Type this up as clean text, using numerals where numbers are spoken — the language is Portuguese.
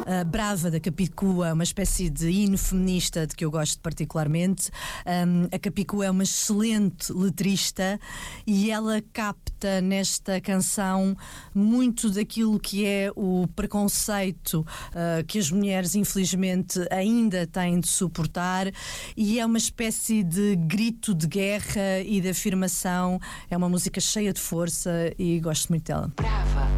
Brava, da Capicua, uma espécie de hino feminista de que eu gosto particularmente. A Capicua é uma excelente letrista e ela capta nesta canção muito daquilo que é o preconceito que as mulheres infelizmente ainda têm de suportar, e é uma espécie de grito de guerra e de afirmação. É uma música cheia de força e gosto muito dela. Brava.